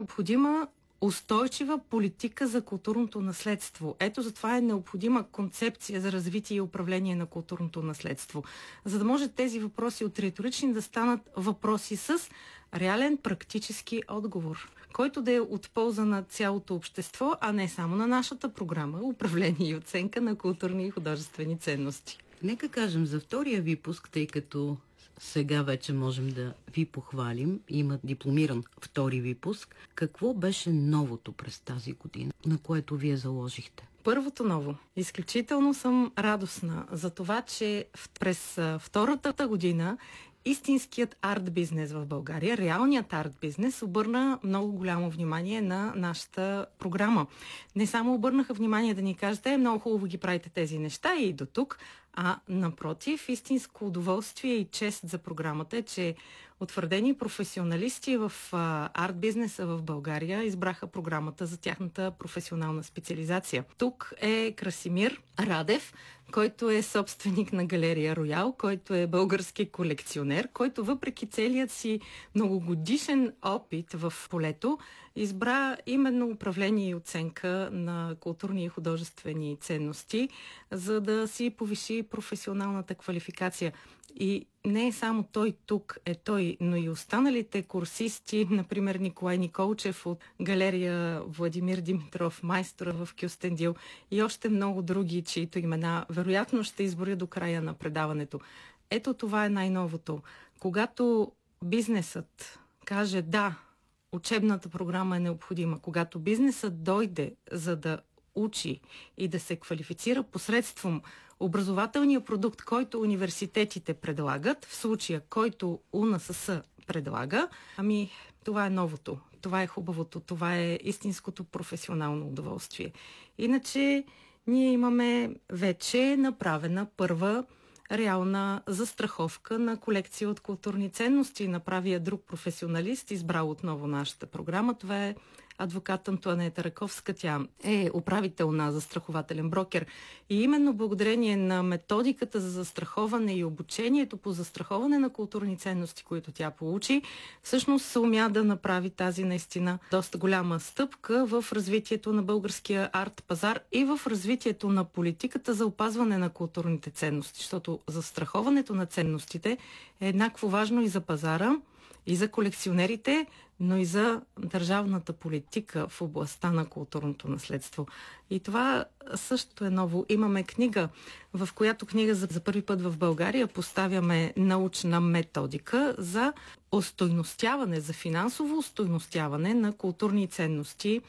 необходима устойчива политика за културното наследство. Ето затова е необходима концепция за развитие и управление на културното наследство. За да може тези въпроси от риторични да станат въпроси с реален практически отговор, който да е от полза на цялото общество, а не само на нашата програма управление и оценка на културни и художествени ценности. Нека кажем за втория випуск, тъй като сега вече можем да ви похвалим. Има дипломиран втори випуск. Какво беше новото през тази година, на което вие заложихте? Първото ново. Изключително съм радостна за това, че през втората година истинският арт бизнес в България, реалният арт бизнес, обърна много голямо внимание на нашата програма. Не само обърнаха внимание да ни кажете, много хубаво ги правите тези неща и до тук, а напротив, истинско удоволствие и чест за програмата е, че утвърдени професионалисти в арт бизнеса в България избраха програмата за тяхната професионална специализация. Тук е Красимир Радев, който е собственик на галерия Роял, който е български колекционер, който въпреки целият си многогодишен опит в полето, избра именно управление и оценка на културни и художествени ценности, за да си повиши професионалната квалификация. И не е само той тук, е той, но и останалите курсисти, например Николай Николчев от галерия Владимир Димитров, майстора в Кюстендил и още много други, чието имена вероятно ще изборя до края на предаването. Ето това е най-новото. Когато бизнесът каже да, учебната програма е необходима, когато бизнесът дойде за да учи и да се квалифицира посредством образователния продукт, който университетите предлагат, в случая който УНСС предлага, това е новото, това е хубавото, това е истинското професионално удоволствие. Иначе ние имаме вече направена първа реална застраховка на колекция от културни ценности. Направи друг професионалист, избрал отново нашата програма. Това е адвокат Антоанета Раковска. Тя е управител на застрахователен брокер. И именно благодарение на методиката за застраховане и обучението по застраховане на културни ценности, които тя получи, всъщност се умя да направи тази наистина доста голяма стъпка в развитието на българския арт пазар и в развитието на политиката за опазване на културните ценности, защото застраховането на ценностите е еднакво важно и за пазара, и за колекционерите, но и за държавната политика в областта на културното наследство. И това също е ново. Имаме книга, в която за първи път в България поставяме научна методика за остойностяване, за финансово остойностяване на културни ценности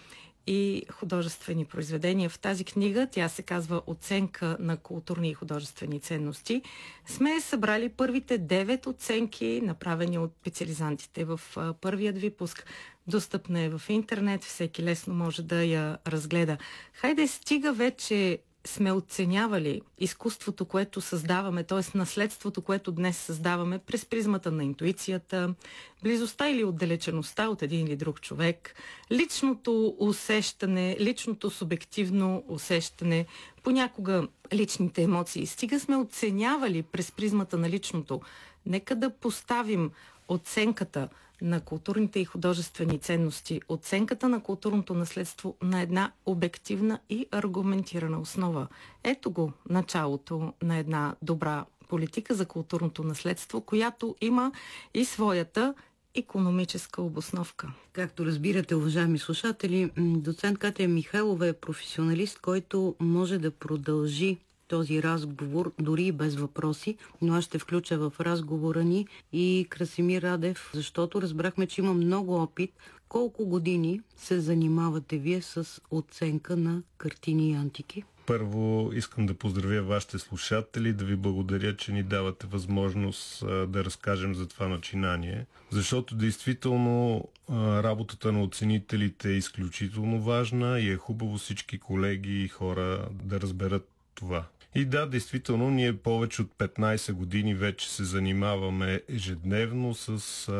и художествени произведения. В тази книга, тя се казва "Оценка на културни и художествени ценности", сме събрали първите 9 оценки, направени от специализантите в първият випуск. Достъпна е в интернет, всеки лесно може да я разгледа. Хайде, стига вече сме оценявали изкуството, което създаваме, т.е. наследството, което днес създаваме през призмата на интуицията, близостта или отдалечеността от един или друг човек, личното усещане, личното субективно усещане, понякога личните емоции. Стига сме оценявали през призмата на личното. Нека да поставим оценката на културните и художествени ценности, оценката на културното наследство на една обективна и аргументирана основа. Ето го началото на една добра политика за културното наследство, която има и своята икономическа обосновка. Както разбирате, уважаеми слушатели, доцент Катя Михайлова е професионалист, който може да продължи този разговор, дори и без въпроси, но аз ще включа в разговора ни и Красимир Радев, защото разбрахме, че има много опит. Колко години се занимавате вие с оценка на картини и антики? Първо искам да поздравя вашите слушатели, да ви благодаря, че ни давате възможност да разкажем за това начинание, защото действително работата на оценителите е изключително важна и е хубаво всички колеги и хора да разберат това. И да, действително, ние повече от 15 години вече се занимаваме ежедневно с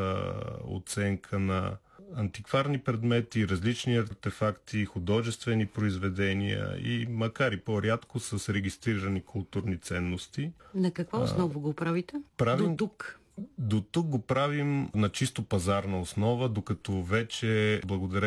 оценка на антикварни предмети, различни артефакти, художествени произведения и макар и по-рядко с регистрирани културни ценности. На каква основа го правите? До тук? До тук го правим на чисто пазарна основа, докато вече благодарение